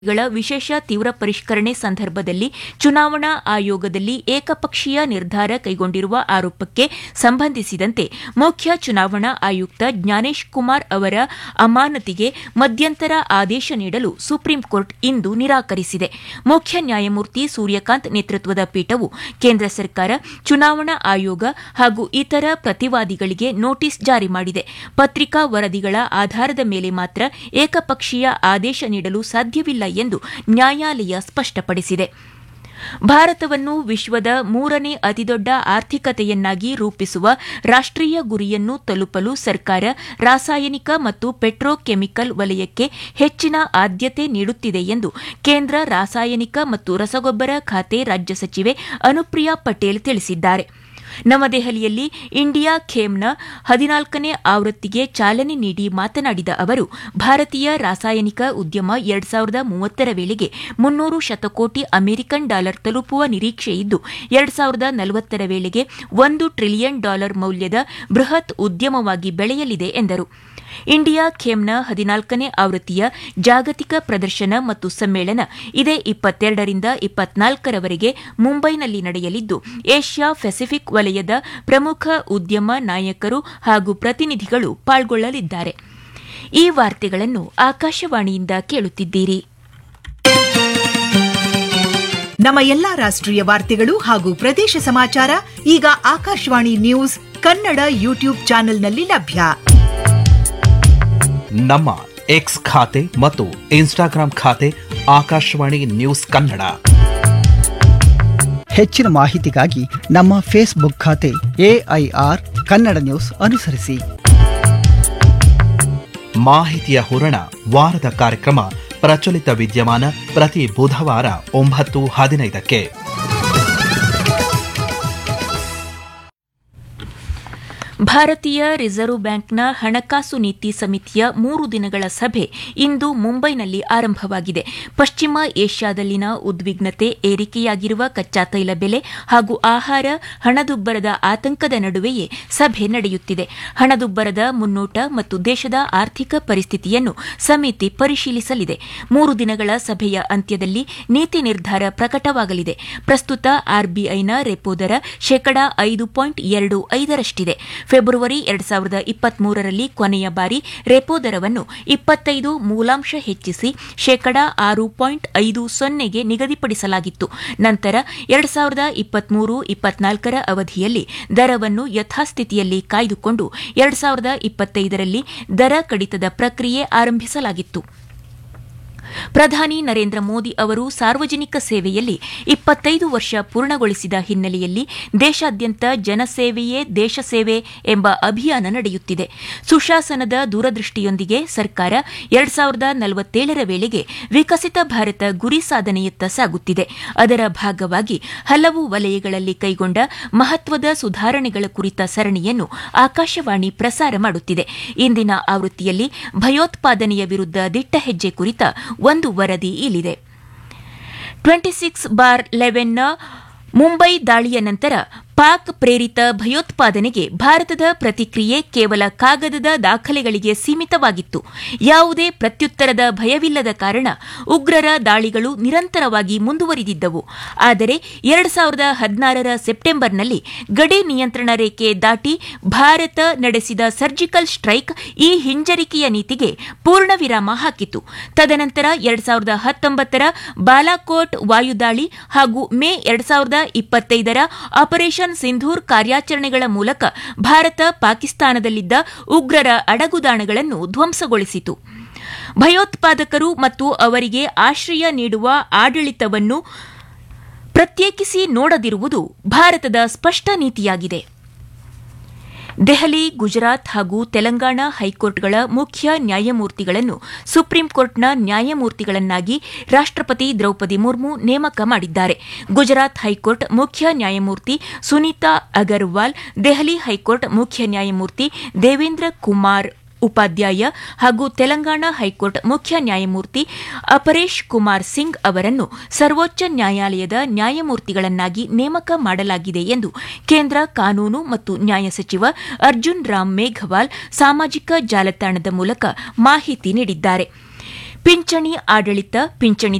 ಗಳ ವಿಶೇಷ ತೀವ್ರ ಪರಿಷ್ಕರಣೆ ಸಂದರ್ಭದಲ್ಲಿ ಚುನಾವಣಾ ಆಯೋಗದಲ್ಲಿ ಏಕಪಕ್ಷೀಯ ನಿರ್ಧಾರ ಕೈಗೊಂಡಿರುವ ಆರೋಪಕ್ಕೆ ಸಂಬಂಧಿಸಿದಂತೆ ಮುಖ್ಯ ಚುನಾವಣಾ ಆಯುಕ್ತ ಜ್ಞಾನೇಶ್ ಕುಮಾರ್ ಅವರ ಅಮಾನತಿಗೆ ಮಧ್ಯಂತರ ಆದೇಶ ನೀಡಲು ಸುಪ್ರೀಂಕೋರ್ಟ್ ಇಂದು ನಿರಾಕರಿಸಿದೆ. ಮುಖ್ಯ ನ್ಯಾಯಮೂರ್ತಿ ಸೂರ್ಯಕಾಂತ್ ನೇತೃತ್ವದ ಪೀಠವು ಕೇಂದ್ರ ಸರ್ಕಾರ, ಚುನಾವಣಾ ಆಯೋಗ ಹಾಗೂ ಇತರ ಪ್ರತಿವಾದಿಗಳಿಗೆ ನೋಟಿಸ್ ಜಾರಿ ಮಾಡಿದೆ. ಪತ್ರಿಕಾ ವರದಿಗಳ ಆಧಾರದ ಮೇಲೆ ಮಾತ್ರ ಏಕಪಕ್ಷೀಯ ಆದೇಶ ನೀಡಲು ಸಾಧ್ಯವಿಲ್ಲ ಎಂದು ನ್ಯಾಯಾಲಯ ಸ್ಪಷ್ಟಪಡಿಸಿದೆ. ಭಾರತವನ್ನು ವಿಶ್ವದ 3ನೇ ಅತಿದೊಡ್ಡ ಆರ್ಥಿಕತೆಯನ್ನಾಗಿ ರೂಪಿಸುವ ರಾಷ್ಟೀಯ ಗುರಿಯನ್ನು ತಲುಪಲು ಸರ್ಕಾರ ರಾಸಾಯನಿಕ ಮತ್ತು ಪೆಟ್ರೋಕೆಮಿಕಲ್ ವಲಯಕ್ಕೆ ಹೆಚ್ಚಿನ ಆದ್ಯತೆ ನೀಡುತ್ತಿದೆ ಎಂದು ಕೇಂದ್ರ ರಾಸಾಯನಿಕ ಮತ್ತು ರಸಗೊಬ್ಬರ ಖಾತೆ ರಾಜ್ಯ ಸಚಿವೆ ಅನುಪ್ರಿಯಾ ಪಟೇಲ್ ತಿಳಿಸಿದ್ದಾರೆ. ನವದೆಹಲಿಯಲ್ಲಿ ಇಂಡಿಯಾ ಖೇಮ್ನ 14ನೇ ಆವೃತ್ತಿಗೆ ಚಾಲನೆ ನೀಡಿ ಮಾತನಾಡಿದ ಅವರು, ಭಾರತೀಯ ರಾಸಾಯನಿಕ ಉದ್ಯಮ 2030ರ ವೇಳೆಗೆ 300 ಶತಕೋಟಿ ಅಮೆರಿಕನ್ ಡಾಲರ್ ತಲುಪುವ ನಿರೀಕ್ಷೆಯಿದ್ದು, 2040ರ ವೇಳೆಗೆ $1 ಟ್ರಿಲಿಯನ್ ಮೌಲ್ಯದ ಬೃಹತ್ ಉದ್ಯಮವಾಗಿ ಬೆಳೆಯಲಿದೆ ಎಂದರು. ಇಂಡಿಯಾ ಖೇಮ್ನ 14ನೇ ಆವೃತ್ತಿಯ ಜಾಗತಿಕ ಪ್ರದರ್ಶನ ಮತ್ತು ಸಮ್ಮೇಳನ ಇದೇ 22ರಿಂದ 24ರವರೆಗೆ ಮುಂಬೈನಲ್ಲಿ ನಡೆಯಲಿದ್ದು, ಏಷ್ಯಾ ಪೆಸಿಫಿಕ್ ವಲಯದ ಪ್ರಮುಖ ಉದ್ಯಮ ನಾಯಕರು ಹಾಗೂ ಪ್ರತಿನಿಧಿಗಳು ಪಾಲ್ಗೊಳ್ಳಲಿದ್ದಾರೆ. ಈ ವಾರ್ತೆಗಳನ್ನು ಆಕಾಶವಾಣಿಯಿಂದ ಕೇಳುತ್ತಿದ್ದೀರಿ. ನಮ್ಮ ಎಲ್ಲಾ ರಾಷ್ಟ್ರೀಯ ವಾರ್ತೆಗಳು ಹಾಗೂ ಪ್ರದೇಶ ಸಮಾಚಾರ ಈಗ ಆಕಾಶವಾಣಿ ನ್ಯೂಸ್ ಕನ್ನಡ ಯೂಟ್ಯೂಬ್ ಚಾನೆಲ್ನಲ್ಲಿ ಲಭ್ಯ. ನಮ್ಮ ಎಕ್ಸ್ ಖಾತೆ ಮತ್ತು ಇನ್ಸ್ಟಾಗ್ರಾಂ ಖಾತೆ ಆಕಾಶವಾಣಿ ನ್ಯೂಸ್ ಕನ್ನಡ. ಹೆಚ್ಚಿನ ಮಾಹಿತಿಗಾಗಿ ನಮ್ಮ ಫೇಸ್ಬುಕ್ ಖಾತೆ AIR ಕನ್ನಡ ನ್ಯೂಸ್ ಅನುಸರಿಸಿ. ಮಾಹಿತಿಯ ಹೂರಣ ವಾರದ ಕಾರ್ಯಕ್ರಮ ಪ್ರಚಲಿತ ವಿದ್ಯಮಾನ ಪ್ರತಿ ಬುಧವಾರ 9:15ಕ್ಕೆ. ಭಾರತೀಯ ರಿಸರ್ವ್ ಬ್ಯಾಂಕ್ನ ಹಣಕಾಸು ನೀತಿ ಸಮಿತಿಯ 3 ದಿನಗಳ ಸಭೆ ಇಂದು ಮುಂಬೈನಲ್ಲಿ ಆರಂಭವಾಗಿದೆ. ಪಶ್ಚಿಮ ಏಷ್ಯಾದಲ್ಲಿನ ಉದ್ವಿಗ್ನತೆ, ಏರಿಕೆಯಾಗಿರುವ ಕಚ್ಚಾ ತೈಲ ಬೆಲೆ ಹಾಗೂ ಆಹಾರ ಹಣದುಬ್ಬರದ ಆತಂಕದ ನಡುವೆಯೇ ಸಭೆ ನಡೆಯುತ್ತಿದೆ. ಹಣದುಬ್ಬರದ ಮುನ್ನೋಟ ಮತ್ತು ದೇಶದ ಆರ್ಥಿಕ ಪರಿಸ್ಥಿತಿಯನ್ನು ಸಮಿತಿ ಪರಿಶೀಲಿಸಲಿದೆ. 3 ದಿನಗಳ ಸಭೆಯ ಅಂತ್ಯದಲ್ಲಿ ನೀತಿ ನಿರ್ಧಾರ ಪ್ರಕಟವಾಗಲಿದೆ. ಪ್ರಸ್ತುತ ಆರ್ಬಿಐನ ರೆಪೋ ದರ 5.25%ರಷ್ಟಿದೆ. ಫೆಬ್ರವರಿ 2023ರಲ್ಲಿ ಕೊನೆಯ ಬಾರಿ ರೆಪೋ ದರವನ್ನು 25 ಮೂಲಾಂಶ ಹೆಚ್ಚಿಸಿ 6.50ಗೆ ನಿಗದಿಪಡಿಸಲಾಗಿತ್ತು. ನಂತರ 2023-24ರ ಅವಧಿಯಲ್ಲಿ ದರವನ್ನು ಯಥಾಸ್ಥಿತಿಯಲ್ಲಿ ಕಾಯ್ದುಕೊಂಡು 2025ರಲ್ಲಿ ದರ ಕಡಿತದ ಪ್ರಕ್ರಿಯೆ ಆರಂಭಿಸಲಾಗಿತ್ತು. ಪ್ರಧಾನಿ ನರೇಂದ್ರ ಮೋದಿ ಅವರು ಸಾರ್ವಜನಿಕ ಸೇವೆಯಲ್ಲಿ 25 ವರ್ಷ ಪೂರ್ಣಗೊಳಿಸಿದ ಹಿನ್ನೆಲೆಯಲ್ಲಿ ದೇಶಾದ್ಯಂತ ಜನಸೇವೆಯೇ ದೇಶ ಸೇವೆ ಎಂಬ ಅಭಿಯಾನ ನಡೆಯುತ್ತಿದೆ. ಸುಶಾಸನದ ದೂರದೃಷ್ಟಿಯೊಂದಿಗೆ ಸರ್ಕಾರ 2047ರ ವೇಳೆಗೆ ವಿಕಸಿತ ಭಾರತ ಗುರಿ ಸಾಧನೆಯತ್ತ ಸಾಗುತ್ತಿದೆ. ಅದರ ಭಾಗವಾಗಿ ಹಲವು ವಲಯಗಳಲ್ಲಿ ಕೈಗೊಂಡ ಮಹತ್ವದ ಸುಧಾರಣೆಗಳ ಕುರಿತ ಸರಣಿಯನ್ನು ಆಕಾಶವಾಣಿ ಪ್ರಸಾರ ಮಾಡುತ್ತಿದೆ. ಇಂದಿನ ಆವೃತ್ತಿಯಲ್ಲಿ ಭಯೋತ್ಪಾದನೆಯ ವಿರುದ್ಧ ದಿಟ್ಟ ಹೆಜ್ಜೆ ಕುರಿತ ಒಂದು ವರದಿ ಇಲ್ಲಿದೆ. 26/11ನ ಮುಂಬೈ ದಾಳಿಯ ನಂತರ ಪಾಕ್ ಪ್ರೇರಿತ ಭಯೋತ್ಪಾದನೆಗೆ ಭಾರತದ ಪ್ರತಿಕ್ರಿಯೆ ಕೇವಲ ಕಾಗದದ ದಾಖಲೆಗಳಿಗೆ ಸೀಮಿತವಾಗಿತ್ತು. ಯಾವುದೇ ಪ್ರತ್ಯುತ್ತರದ ಭಯವಿಲ್ಲದ ಕಾರಣ ಉಗ್ರರ ದಾಳಿಗಳು ನಿರಂತರವಾಗಿ ಮುಂದುವರಿದಿದ್ದವು. ಆದರೆ 2016ರ ಸೆಪ್ಟೆಂಬರ್ನಲ್ಲಿ ಗಡಿ ನಿಯಂತ್ರಣ ರೇಖೆ ದಾಟಿ ಭಾರತ ನಡೆಸಿದ ಸರ್ಜಿಕಲ್ ಸ್ಟ್ರೈಕ್ ಈ ಹಿಂಜರಿಕೆಯ ನೀತಿಗೆ ಪೂರ್ಣ ವಿರಾಮ ಹಾಕಿತು. ತದನಂತರ 2019ರ ಬಾಲಾಕೋಟ್ ವಾಯುದಾಳಿ ಹಾಗೂ ಮೇ 2025ರ ಆಪರೇಷನ್ ಸಿಂಧೂರ್ ಕಾರ್ಯಾಚರಣೆಗಳ ಮೂಲಕ ಭಾರತ ಪಾಕಿಸ್ತಾನದಲ್ಲಿದ್ದ ಉಗ್ರರ ಅಡಗುದಾಣಗಳನ್ನು ಧ್ವಂಸಗೊಳಿಸಿತು. ಭಯೋತ್ಪಾದಕರು ಮತ್ತು ಅವರಿಗೆ ಆಶ್ರಯ ನೀಡುವ ಆಡಳಿತವನ್ನು ಪ್ರತ್ಯೇಕಿಸಿ ನೋಡದಿರುವುದು ಭಾರತದ ಸ್ಪಷ್ಟ ನೀತಿಯಾಗಿದೆ. ದೆಹಲಿ, ಗುಜರಾತ್ ಹಾಗೂ ತೆಲಂಗಾಣ ಹೈಕೋರ್ಟ್ಗಳ ಮುಖ್ಯ ನ್ಯಾಯಮೂರ್ತಿಗಳನ್ನು ಸುಪ್ರೀಂಕೋರ್ಟ್ನ ನ್ಯಾಯಮೂರ್ತಿಗಳನ್ನಾಗಿ ರಾಷ್ಟಪತಿ ದ್ರೌಪದಿ ಮುರ್ಮು ನೇಮಕ ಮಾಡಿದ್ದಾರೆ. ಗುಜರಾತ್ ಹೈಕೋರ್ಟ್ ಮುಖ್ಯ ನ್ಯಾಯಮೂರ್ತಿ ಸುನೀತಾ ಅಗರ್ವಾಲ್, ದೆಹಲಿ ಹೈಕೋರ್ಟ್ ಮುಖ್ಯ ನ್ಯಾಯಮೂರ್ತಿ ದೇವೇಂದ್ರ ಕುಮಾರ್ ಉಪಾಧ್ಯಾಯ ಹಾಗೂ ತೆಲಂಗಾಣ ಹೈಕೋರ್ಟ್ ಮುಖ್ಯ ನ್ಯಾಯಮೂರ್ತಿ ಅಪರೇಶ್ ಕುಮಾರ್ ಸಿಂಗ್ ಅವರನ್ನು ಸರ್ವೋಚ್ಚ ನ್ಯಾಯಾಲಯದ ನ್ಯಾಯಮೂರ್ತಿಗಳನ್ನಾಗಿ ನೇಮಕ ಮಾಡಲಾಗಿದೆ ಎಂದು ಕೇಂದ್ರ ಕಾನೂನು ಮತ್ತು ನ್ಯಾಯ ಸಚಿವ ಅರ್ಜುನ್ ರಾಮ್ ಮೇಘವಾಲ್ ಸಾಮಾಜಿಕ ಜಾಲತಾಣದ ಮೂಲಕ ಮಾಹಿತಿ ನೀಡಿದ್ದಾರೆ. ಪಿಂಚಣಿ ಆಡಳಿತ ಪಿಂಚಣಿ